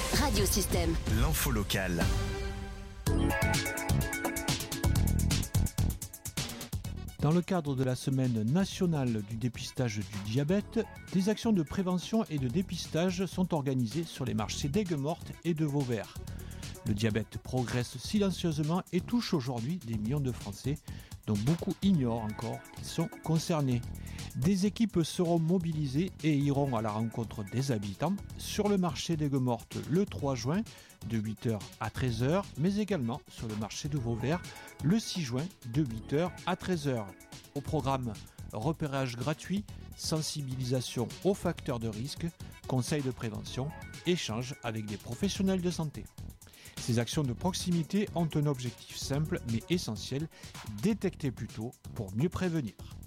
Radiosystème. L'info locale. Dans le cadre de la semaine nationale du dépistage du diabète, des actions de prévention et de dépistage sont organisées sur les marchés d'Aigues-Mortes et de Vauvert. Le diabète progresse silencieusement et touche aujourd'hui des millions de Français, dont beaucoup ignorent encore qu'ils sont concernés. Des équipes seront mobilisées et iront à la rencontre des habitants sur le marché d'Aigues-Mortes le 3 juin de 8h à 13h, mais également sur le marché de Vauvert le 6 juin de 8h à 13h. Au programme, repérage gratuit, sensibilisation aux facteurs de risque, conseils de prévention, échanges avec des professionnels de santé. Ces actions de proximité ont un objectif simple mais essentiel, détecter plus tôt pour mieux prévenir.